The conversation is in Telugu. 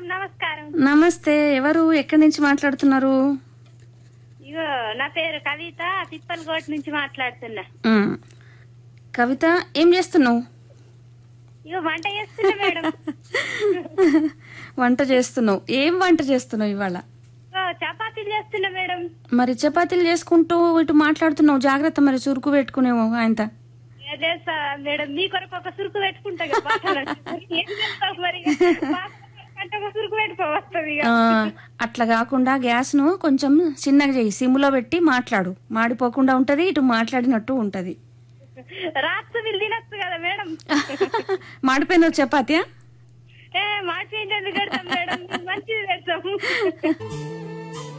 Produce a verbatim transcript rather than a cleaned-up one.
మేడం నమస్కారం. నమస్తే. ఎవరు, ఎక్కడి నుంచి మాట్లాడుతున్నారు? ఇగో నా పేరు కవిత, తిప్పలకోట నుంచి మాట్లాడుతున్నా. ఉమ్. కవిత, ఏం చేస్తున్నావు? ఇగో వంట చేస్తున్నా మేడం. వంట చేస్తున్నావు? ఏం వంట చేస్తున్నావు ఇవాళ? ఇగో చపాతీలు చేస్తున్నా మేడం. మరి చపాతీలు చేసుకుంటూ ఇటు మాట్లాడుతున్నావు, జాగ్రత్త, మరి చురుకు పెట్టుకునేవు ఆయనత. చేస్తా మేడం, మీ కొరకు ఒక సురుకు పెట్టుకుంటా కదా పాటలు. ఏం చేస్తావు మరి, అంటే ఒక సురుకు పెట్టుకోవస్తుంది. ఆ, అట్లా కాకుండా గ్యాస్ ను కొంచెం చిన్నగా చేయి, సిమ్లో పెట్టి మాట్లాడు, మాడిపోకుండా ఉంటది, ఇటు మాట్లాడినట్టు ఉంటది. రాత్రి మీరు తినచ్చు కదా మేడం. మాడిపోయిన చపాతీయా? ఏ మాడిపోయింది ఎందుకు పెడతాం మేడం, మంచిది పెడతాము.